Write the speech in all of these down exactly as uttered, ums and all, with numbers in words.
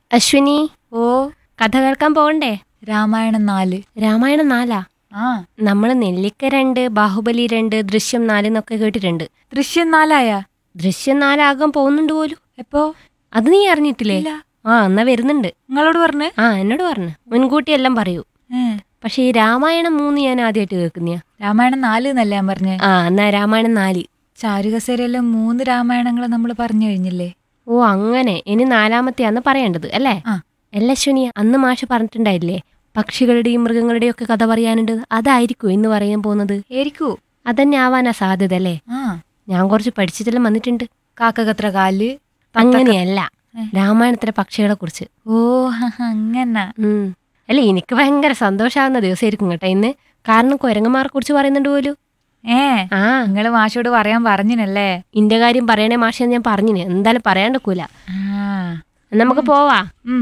അശ്വിനി, ഓ കഥ കേൾക്കാൻ പോകണ്ടേ? രാമായണം നാല്. രാമായണം നാലാ? ആ നമ്മൾ നെല്ലിക്ക രണ്ട്, ബാഹുബലി രണ്ട്, ദൃശ്യം നാല് എന്നൊക്കെ കേട്ടിട്ടുണ്ട്. ദൃശ്യം നാലായ ദൃശ്യം നാലാകാൻ പോകുന്നുണ്ട് പോലും. എപ്പോ? അത് നീ അറിഞ്ഞിട്ടില്ലേ? ഇല്ല. ആ എന്നാ വരുന്നുണ്ട്. നിങ്ങളോട് പറഞ്ഞ്? ആ എന്നോട് പറഞ്ഞു, മുൻകൂട്ടി എല്ലാം പറയൂ. ഏ, പക്ഷെ ഈ രാമായണം മൂന്ന് ഞാൻ ആദ്യമായിട്ട് കേൾക്കുന്നയാ. രാമായണം നാല് എന്നല്ല ഞാൻ പറഞ്ഞേ. ആ എന്നാ രാമായണം നാല്. ചാരുകസേരയെല്ലാം മൂന്ന് രാമായണങ്ങൾ നമ്മൾ പറഞ്ഞു കഴിഞ്ഞില്ലേ? ഓ അങ്ങനെ, ഇനി നാലാമത്തെയാന്ന് പറയേണ്ടത് അല്ലേ? ആ. അല്ല അശ്വിനി, അന്ന് മാഷ് പറഞ്ഞിട്ടുണ്ടായില്ലേ പക്ഷികളുടെയും മൃഗങ്ങളുടെയും ഒക്കെ കഥ പറയാനുണ്ട്. അതായിരിക്കും ഇന്ന് പറയാൻ പോകുന്നത്. ഏരിക്കൂ. അതന്നെ ആവാനാ സാധ്യത അല്ലേ? ആ ഞാൻ കുറച്ച് പഠിച്ചിട്ടെല്ലാം വന്നിട്ടുണ്ട്. കാക്കകത്ര കാല്. അങ്ങനെയല്ല, ഏ. രാമായണത്തിലെ പക്ഷികളെ കുറിച്ച്. ഓ ഹ, ഹ, അങ്ങനെ. ഉം അല്ല, എനിക്ക് ഭയങ്കര സന്തോഷാവുന്ന ദിവസമായിരിക്കും കേട്ടോ ഇന്ന്. കാരണം കുരങ്ങന്മാരെ കുറിച്ച് പറയുന്നുണ്ട് പോലും. ഏ ആ നിങ്ങള് മാഷോട് പറയാൻ പറഞ്ഞിനല്ലേ? ഇന്റെ കാര്യം പറയണേ മാഷെന്ന് ഞാൻ പറഞ്ഞിന്. എന്തായാലും പറയാണ്ടിക്കൂല. ആ നമുക്ക് പോവാ. ഉം.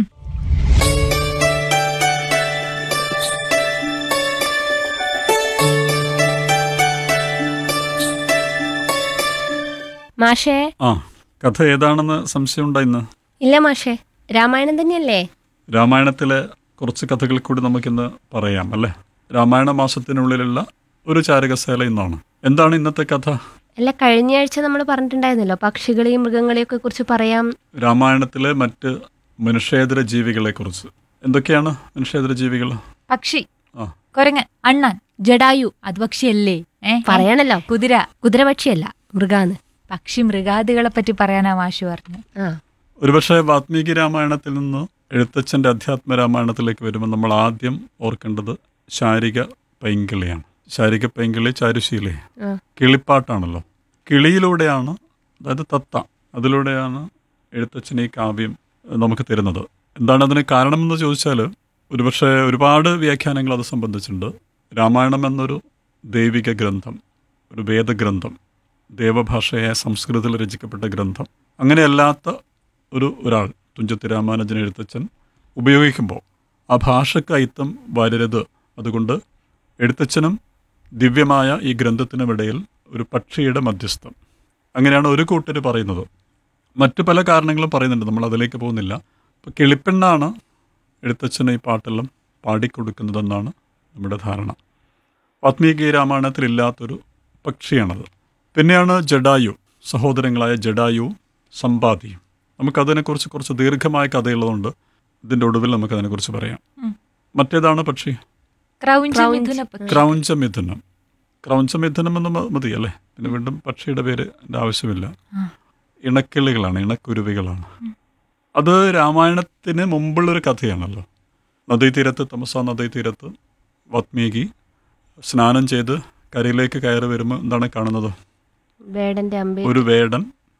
മാഷേ. ആ കഥ ഏതാണെന്ന് സംശയമുണ്ടോ ഇന്ന്? ഇല്ല മാഷേ, രാമായണം തന്നെയല്ലേ? രാമായണത്തിലെ കുറച്ച് കഥകൾ കൂടി നമുക്കിന്ന് പറയാം അല്ലേ? രാമായണ മാസത്തിനുള്ളിലുള്ള ഒരു ചാരകസേല ഇന്നാണ്. എന്താണ് ഇന്നത്തെ കഥ? അല്ല, കഴിഞ്ഞ ആഴ്ച നമ്മൾ പറഞ്ഞിട്ടുണ്ടായിരുന്നല്ലോ പക്ഷികളെയും മൃഗങ്ങളെയും ഒക്കെ കുറിച്ച് പറയാം. രാമായണത്തിലെ മറ്റ് മനുഷ്യേതര ജീവികളെ കുറിച്ച്. എന്തൊക്കെയാണ് മനുഷ്യേതര ജീവികൾ? പക്ഷി, ആ കൊരങ്ങൻ, അണ്ണാൻ, ജഡായു. അത് പക്ഷിയല്ലേ? ഏ പറയണല്ലോ, കുതിര. കുതിരപക്ഷിയല്ല, മൃഗാന്ന്. പക്ഷി മൃഗാദികളെ പറ്റി പറയാനാ മാഷു പറഞ്ഞു. ആ ഒരുപക്ഷെ വാത്മീകി രാമായണത്തിൽ നിന്ന് എഴുത്തച്ഛൻ്റെ അധ്യാത്മ രാമായണത്തിലേക്ക് വരുമ്പോൾ നമ്മൾ ആദ്യം ഓർക്കേണ്ടത് ശാരിക പൈങ്കിളിയാണ്. ശാരിക പൈങ്കിളി ചാരുശീലി ആ. കിളിപ്പാട്ടാണല്ലോ. കിളിയിലൂടെയാണ്, അതായത് തത്ത, അതിലൂടെയാണ് എഴുത്തച്ഛൻ ഈ കാവ്യം നമുക്ക് തരുന്നത്. എന്താണ് അതിന് കാരണമെന്ന് ചോദിച്ചാൽ ഒരുപക്ഷെ ഒരുപാട് വ്യാഖ്യാനങ്ങൾ അത് സംബന്ധിച്ചിട്ടുണ്ട്. രാമായണം എന്നൊരു ദൈവിക ഗ്രന്ഥം, ഒരു വേദഗ്രന്ഥം, ദേവഭാഷയായ സംസ്കൃതത്തിൽ രചിക്കപ്പെട്ട ഗ്രന്ഥം, അങ്ങനെയല്ലാത്ത ഒരു ഒരാൾ തുഞ്ചത്ത് രാമാനുജൻ എഴുത്തച്ഛൻ ഉപയോഗിക്കുമ്പോൾ ആ ഭാഷയ്ക്ക് അയിത്തം വരരുത്. അതുകൊണ്ട് എഴുത്തച്ഛനും ദിവ്യമായ ഈ ഗ്രന്ഥത്തിനുമിടയിൽ ഒരു പക്ഷിയുടെ മധ്യസ്ഥം, അങ്ങനെയാണ് ഒരു കൂട്ടർ പറയുന്നത്. മറ്റു പല കാരണങ്ങളും പറയുന്നുണ്ട്, നമ്മൾ അതിലേക്ക് പോകുന്നില്ല. ഇപ്പോൾ കിളിപ്പെണ്ണാണ് എഴുത്തച്ഛന് ഈ പാട്ടെല്ലാം പാടിക്കൊടുക്കുന്നതെന്നാണ് നമ്മുടെ ധാരണ. വാത്മീകി രാമായണത്തിലില്ലാത്തൊരു പക്ഷിയാണത്. പിന്നെയാണ് ജഡായു, സഹോദരങ്ങളായ ജഡായു സമ്പാദിയും. നമുക്കതിനെക്കുറിച്ച് കുറച്ച് ദീർഘമായ കഥയുള്ളതുകൊണ്ട് ഇതിൻ്റെ ഒടുവിൽ നമുക്കതിനെക്കുറിച്ച് പറയാം. മറ്റേതാണ് പക്ഷി? ക്രൗഞ്ചമിഥുന പക്ഷി. ക്രൗഞ്ചമിഥുനം. ക്രൗഞ്ചമിഥുനം എന്ന് മ- മതി അല്ലേ? പിന്നെ വീണ്ടും പക്ഷിയുടെ പേര് എൻ്റെ ആവശ്യമില്ല. ഇണക്കിളികളാണ്, ഇണക്കുരുവികളാണ്. അത് രാമായണത്തിന് മുമ്പുള്ളൊരു കഥയാണല്ലോ. നദീതീരത്ത്, തമസാ നദീതീരത്ത് വാത്മീകി സ്നാനം ചെയ്ത് കരയിലേക്ക് കയറി വരുമ്പോൾ എന്താണ് കാണുന്നത്? വേടന്റെ അമ്പ്. ഒരു വേടൻ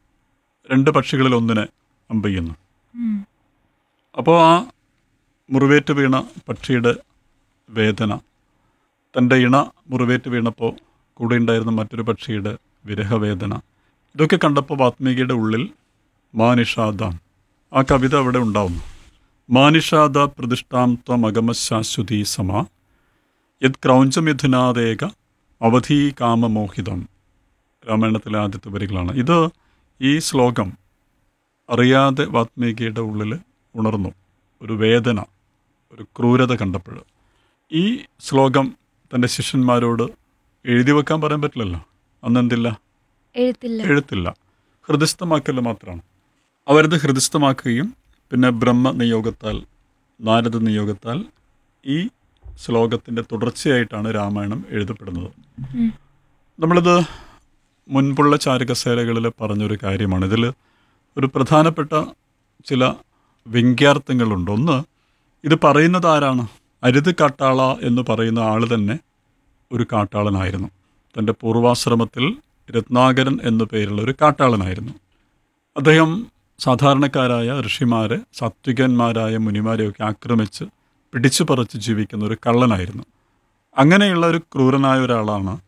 രണ്ട് പക്ഷികളിൽ ഒന്നിനെ അമ്പെയ്യുന്നു. ഉം. അപ്പോൾ ആ മുറിവേറ്റ് വീണ പക്ഷിയുടെ വേദന, തൻ്റെ ഇണ മുറിവേറ്റ് വീണപ്പോൾ കൂടെ ഉണ്ടായിരുന്ന മറ്റൊരു പക്ഷിയുടെ വിരഹവേദന, ഇതൊക്കെ കണ്ടപ്പോൾ വാത്മീകിയുടെ ഉള്ളിൽ മാനിഷാദ, ആ കവിത അവിടെ ഉണ്ടാവുന്നു. മാനിഷാദ പ്രതിഷ്ഠാം ത്വമഗമശാശ്വതീ സമ യത് ക്രൗഞ്ചമിഥുനാദേക അവധീ കാമമോഹിതം. രാമായണത്തിലെ ആദ്യത്തെ വരികളാണ് ഇത്. ഈ ശ്ലോകം അറിയാതെ വാത്മീകിയുടെ ഉള്ളിൽ ഉണർന്നു ഒരു വേദന, ഒരു ക്രൂരത കണ്ടപ്പോൾ. ഈ ശ്ലോകം തൻ്റെ ശിഷ്യന്മാരോട് എഴുതി വെക്കാൻ പറയാൻ പറ്റില്ലല്ലോ. അന്നെന്തില്ല? എഴുത്തില്ല. എഴുത്തില്ല, ഹൃദയസ്ഥമാക്കൽ മാത്രമാണ്. അവരത് ഹൃദയസ്ഥമാക്കുകയും പിന്നെ ബ്രഹ്മ നിയോഗത്താൽ, നാരദ നിയോഗത്താൽ ഈ ശ്ലോകത്തിൻ്റെ തുടർച്ചയായിട്ടാണ് രാമായണം എഴുതപ്പെടുന്നത്. ഉം. നമ്മളിത് മുൻപുള്ള ചാരകസേലകളിൽ പറഞ്ഞൊരു കാര്യമാണ്. ഇതിൽ ഒരു പ്രധാനപ്പെട്ട ചില വ്യംഗ്യാർത്ഥങ്ങളുണ്ട്. ഒന്ന്, ഇത് പറയുന്നത് ആരാണ്? അരുത് കാട്ടാള എന്ന് പറയുന്ന ആൾ തന്നെ ഒരു കാട്ടാളനായിരുന്നു. തൻ്റെ പൂർവാശ്രമത്തിൽ രത്നാകരൻ എന്നു പേരുള്ള ഒരു കാട്ടാളനായിരുന്നു. അദ്ദേഹം സാധാരണക്കാരായ ഋഷിമാരെ, സാത്വികന്മാരായ മുനിമാരെയൊക്കെ ആക്രമിച്ച് പിടിച്ചു പറിച്ച് ജീവിക്കുന്ന ഒരു കള്ളനായിരുന്നു. അങ്ങനെയുള്ള ഒരു ക്രൂരനായ ഒരാളാണ്